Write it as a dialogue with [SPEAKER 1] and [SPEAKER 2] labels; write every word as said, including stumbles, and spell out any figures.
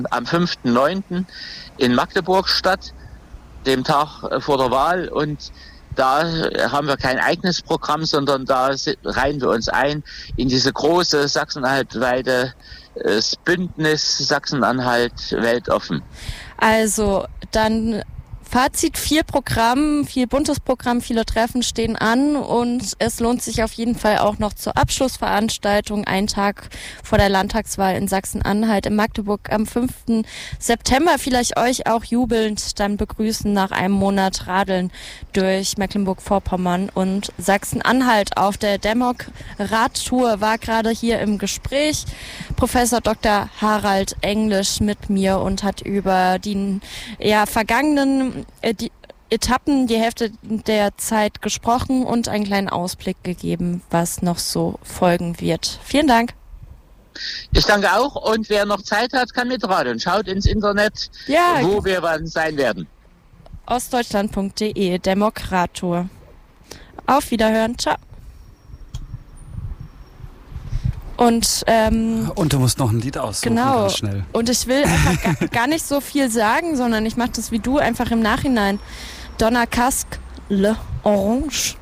[SPEAKER 1] am fünften neunten in Magdeburg statt, dem Tag vor der Wahl. Und da haben wir kein eigenes Programm, sondern da reihen wir uns ein in diese große Sachsen-Anhalt-weite Bündnis Sachsen-Anhalt weltoffen.
[SPEAKER 2] Also dann Fazit, viel Programm, viel buntes Programm, viele Treffen stehen an und es lohnt sich auf jeden Fall auch noch zur Abschlussveranstaltung, einen Tag vor der Landtagswahl in Sachsen-Anhalt in Magdeburg am fünften September. Vielleicht euch auch jubelnd dann begrüßen nach einem Monat Radeln durch Mecklenburg-Vorpommern und Sachsen-Anhalt. Auf der Demok-Radtour war gerade hier im Gespräch Professor Doktor Harald Englisch mit mir und hat über die ja, vergangenen die Etappen, die Hälfte der Zeit gesprochen und einen kleinen Ausblick gegeben, was noch so folgen wird. Vielen Dank.
[SPEAKER 1] Ich danke auch und wer noch Zeit hat, kann mitradeln. Schaut ins Internet, ja, wo wir wann sein werden.
[SPEAKER 2] ostdeutschland punkt de, Demokrator. Auf Wiederhören, ciao. Und, ähm,
[SPEAKER 3] und du musst noch ein Lied aussuchen,
[SPEAKER 2] genau.
[SPEAKER 3] Ganz schnell.
[SPEAKER 2] Und ich will einfach gar, gar nicht so viel sagen, sondern ich mache das wie du einfach im Nachhinein. Donna Casque, Le Orange.